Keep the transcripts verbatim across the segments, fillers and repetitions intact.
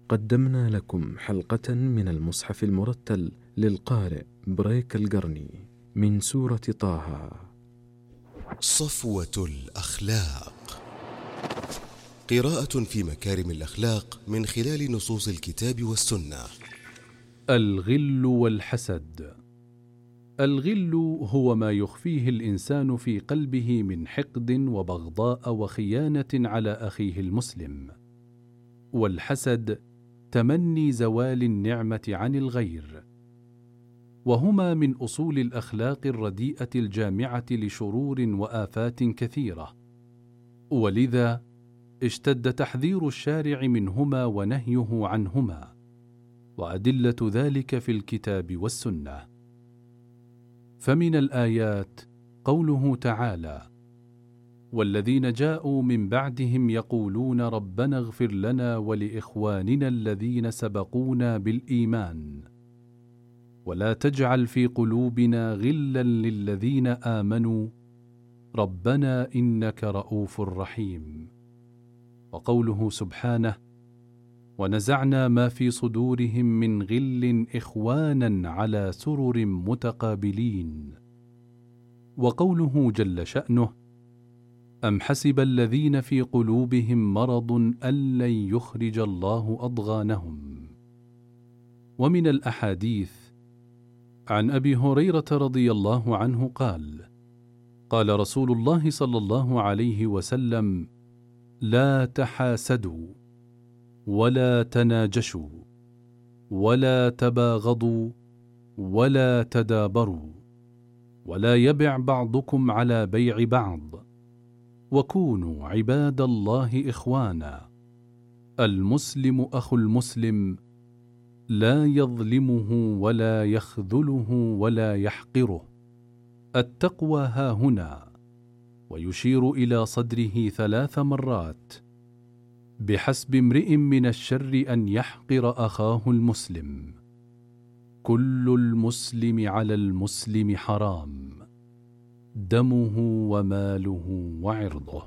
قدمنا لكم حلقة من المصحف المرتل للقارئ بريك القرني من سورة طه. صفوة الأخلاق، قراءة في مكارم الأخلاق من خلال نصوص الكتاب والسنة. الغل والحسد. الغل هو ما يخفيه الإنسان في قلبه من حقد وبغضاء وخيانة على أخيه المسلم، والحسد تمني زوال النعمة عن الغير، وهما من أصول الأخلاق الرديئة الجامعة لشرور وآفات كثيرة، ولذا اشتد تحذير الشارع منهما ونهيه عنهما، وأدلة ذلك في الكتاب والسنة. فمن الآيات قوله تعالى: والذين جاءوا من بعدهم يقولون ربنا اغفر لنا ولإخواننا الذين سبقونا بالإيمان ولا تجعل في قلوبنا غلا للذين آمنوا ربنا إنك رؤوف رحيم. وقوله سبحانه: ونزعنا ما في صدورهم من غل إخوانا على سرر متقابلين. وقوله جل شأنه: أم حسب الذين في قلوبهم مرض أن لن يخرج الله أضغانهم. ومن الأحاديث عن أبي هريرة رضي الله عنه قال: قال رسول الله صلى الله عليه وسلم: لا تحاسدوا ولا تناجشوا ولا تباغضوا ولا تدابروا ولا يبع بعضكم على بيع بعض، وكونوا عباد الله إخوانا، المسلم أخو المسلم، لا يظلمه ولا يخذله ولا يحقره. التقوى هاهنا، ويشير إلى صدره ثلاث مرات: بحسب امرئ من الشر أن يحقر أخاه المسلم، كل المسلم على المسلم حرام، دمه وماله وعرضه.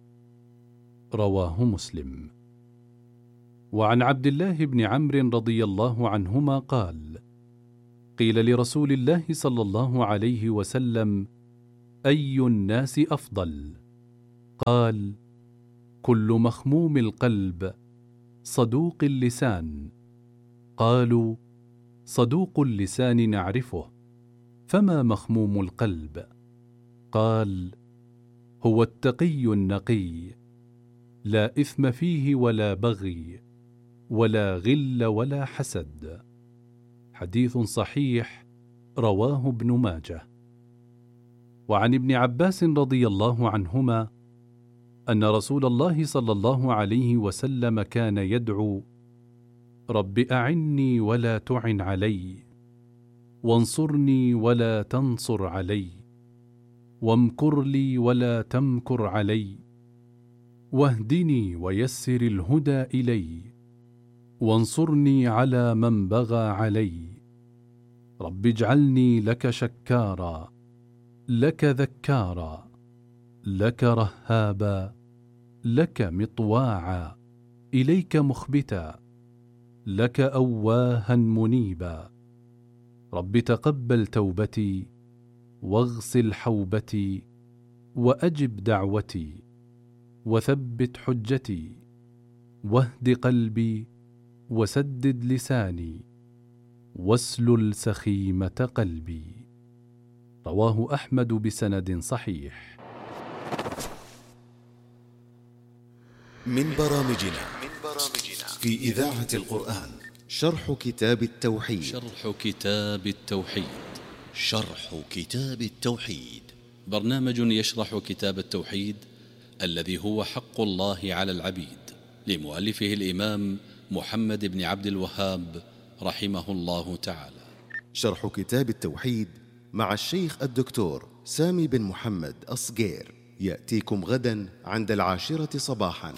رواه مسلم. وعن عبد الله بن عمرو رضي الله عنهما قال: قيل لرسول الله صلى الله عليه وسلم: أي الناس أفضل؟ قال: كل مخموم القلب صدوق اللسان. قالوا: صدوق اللسان نعرفه، فما مخموم القلب؟ قال: هو التقي النقي، لا إثم فيه ولا بغي ولا غل ولا حسد. حديث صحيح رواه ابن ماجه. وعن ابن عباس رضي الله عنهما أن رسول الله صلى الله عليه وسلم كان يدعو: رب أعني ولا تعن علي، وانصرني ولا تنصر علي، وامكر لي ولا تمكر علي، واهدني ويسر الهدى إلي، وانصرني على من بغى علي. رب اجعلني لك شكارا، لك ذكارا، لك رهابا، لك مطواعا، إليك مخبتا، لك أواها منيبا. رب تقبل توبتي، واغسل حوبتي، وأجب دعوتي، وثبت حجتي، واهد قلبي، وسدد لساني، واسلل سخيمة قلبي. رواه أحمد بسند صحيح. من برامجنا في إذاعة القرآن شرح كتاب التوحيد. شرح كتاب التوحيد شرح كتاب التوحيد برنامج يشرح كتاب التوحيد الذي هو حق الله على العبيد، لمؤلفه الإمام محمد بن عبد الوهاب رحمه الله تعالى. شرح كتاب التوحيد مع الشيخ الدكتور سامي بن محمد الصقير يأتيكم غدا عند العاشرة صباحا.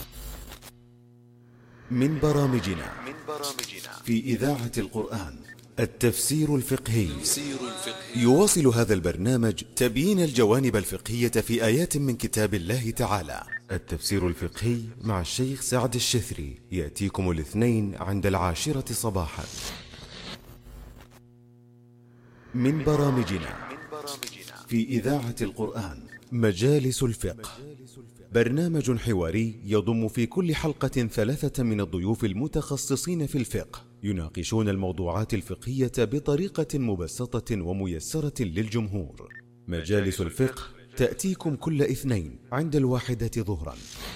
من برامجنا في إذاعة القرآن التفسير الفقهي. يواصل هذا البرنامج تبيين الجوانب الفقهية في آيات من كتاب الله تعالى. التفسير الفقهي مع الشيخ سعد الشثري يأتيكم الاثنين عند العاشرة صباحا. من برامجنا في إذاعة القرآن مجالس الفقه، برنامج حواري يضم في كل حلقة ثلاثة من الضيوف المتخصصين في الفقه، يناقشون الموضوعات الفقهية بطريقة مبسطة وميسرة للجمهور. مجالس الفقه تأتيكم كل اثنين عند الواحدة ظهرا.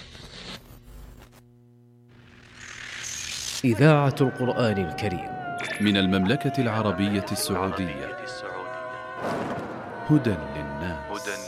إذاعة القرآن الكريم من المملكة العربية السعودية. هدى